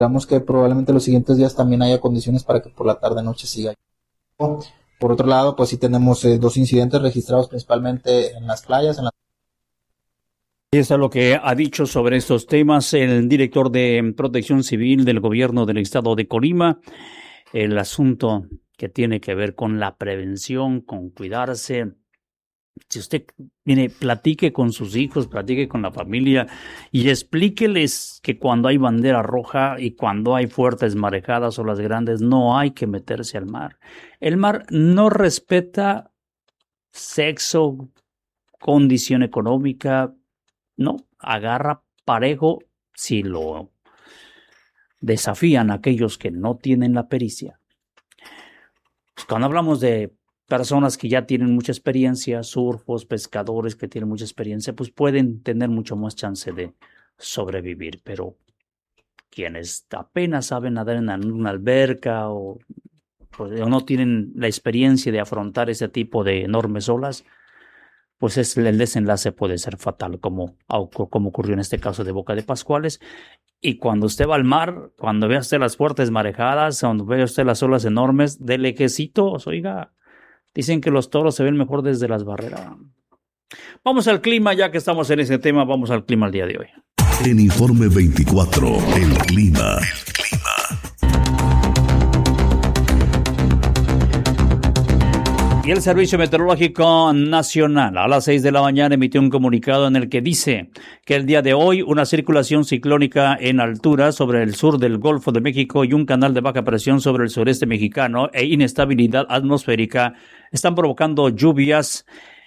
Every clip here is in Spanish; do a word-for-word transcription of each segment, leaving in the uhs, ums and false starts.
Esperamos que probablemente los siguientes días también haya condiciones para que por la tarde-noche siga. Por otro lado, pues sí tenemos eh, dos incidentes registrados principalmente en las playas, en las Y esto es lo que ha dicho sobre estos temas el director de Protección Civil del gobierno del estado de Colima. El asunto que tiene que ver con la prevención, con cuidarse. Si usted viene, platique con sus hijos, platique con la familia y explíqueles que cuando hay bandera roja y cuando hay fuertes marejadas o las grandes, no hay que meterse al mar. El mar no respeta sexo, condición económica. No, agarra parejo si lo desafían aquellos que no tienen la pericia. Pues cuando hablamos de personas que ya tienen mucha experiencia, surfos, pescadores que tienen mucha experiencia, pues pueden tener mucho más chance de sobrevivir. Pero quienes apenas saben nadar en una alberca o, pues, o no tienen la experiencia de afrontar ese tipo de enormes olas, pues es, el desenlace puede ser fatal, como, como ocurrió en este caso de Boca de Pascuales. Y cuando usted va al mar, cuando vea usted las fuertes marejadas, cuando vea usted las olas enormes, de lejecitos, oiga, dicen que los toros se ven mejor desde las barreras. Vamos al clima, ya que estamos en ese tema, vamos al clima el día de hoy. En Informe veinticuatro, el clima. El clima. Y el Servicio Meteorológico Nacional a las seis de la mañana emitió un comunicado en el que dice que el día de hoy una circulación ciclónica en altura sobre el sur del Golfo de México y un canal de baja presión sobre el sureste mexicano e inestabilidad atmosférica están provocando lluvias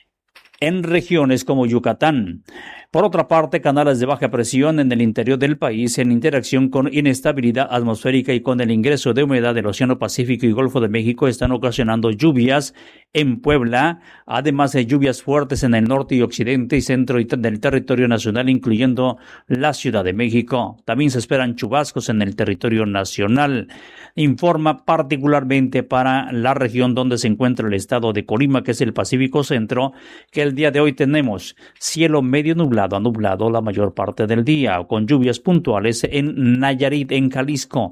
en regiones como Yucatán. Por otra parte, canales de baja presión en el interior del país en interacción con inestabilidad atmosférica y con el ingreso de humedad del Océano Pacífico y Golfo de México están ocasionando lluvias en Puebla, además de lluvias fuertes en el norte y occidente y centro del territorio nacional, incluyendo la Ciudad de México. También se esperan chubascos en el territorio nacional. Informa particularmente para la región donde se encuentra el estado de Colima, que es el Pacífico Centro, que el día de hoy tenemos cielo medio nublado a nublado la mayor parte del día, con lluvias puntuales en Nayarit, en Jalisco,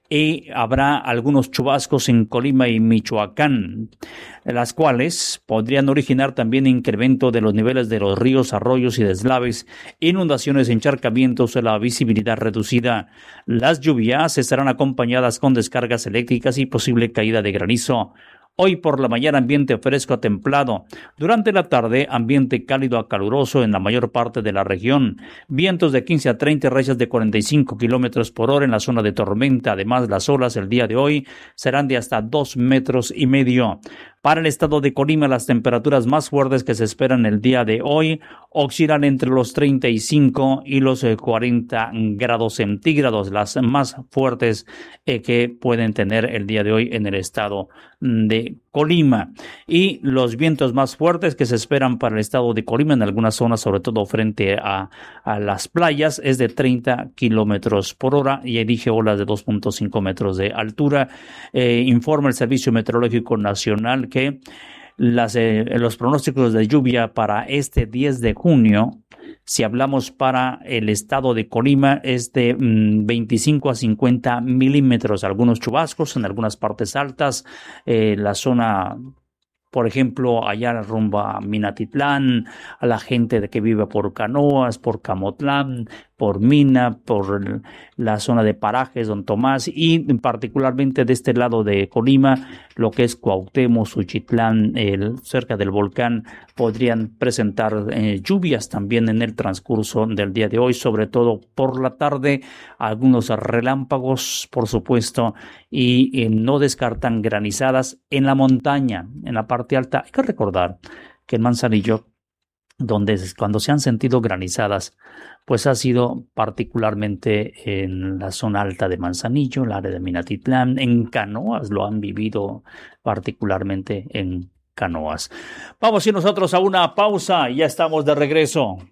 y habrá algunos chubascos en Colima y Michoacán, las cuales podrían originar también incremento de los niveles de los ríos, arroyos y deslaves, inundaciones, encharcamientos o la visibilidad reducida. Las lluvias estarán acompañadas con descargas eléctricas y posible caída de granizo. Hoy por la mañana ambiente fresco a templado. Durante la tarde ambiente cálido a caluroso en la mayor parte de la región. Vientos de quince a treinta, rachas de cuarenta y cinco kilómetros por hora en la zona de tormenta. Además, las olas el día de hoy serán de hasta dos metros y medio. Para el estado de Colima, las temperaturas más fuertes que se esperan el día de hoy oscilan entre los treinta y cinco y los cuarenta grados centígrados, las más fuertes eh, que pueden tener el día de hoy en el estado de Colima. Y los vientos más fuertes que se esperan para el estado de Colima en algunas zonas, sobre todo frente a, a las playas, es de treinta kilómetros por hora y dije olas de dos punto cinco metros de altura. Eh, informa el Servicio Meteorológico Nacional que las, eh, los pronósticos de lluvia para este diez de junio, si hablamos para el estado de Colima, es de mmm, veinticinco a cincuenta milímetros, algunos chubascos en algunas partes altas, eh, la zona, por ejemplo, allá rumbo a Minatitlán, a la gente de que vive por Canoas, por Camotlán, por Mina, por la zona de Parajes, Don Tomás, y particularmente de este lado de Colima, lo que es Cuauhtémoc, Suchitlán, el, cerca del volcán, podrían presentar eh, lluvias también en el transcurso del día de hoy, sobre todo por la tarde, algunos relámpagos, por supuesto, y eh, no descartan granizadas en la montaña, en la parte alta. Hay que recordar que en Manzanillo, donde cuando se han sentido granizadas, pues ha sido particularmente en la zona alta de Manzanillo, el área de Minatitlán, en Canoas lo han vivido particularmente en Canoas. Vamos a ir nosotros a una pausa y ya estamos de regreso.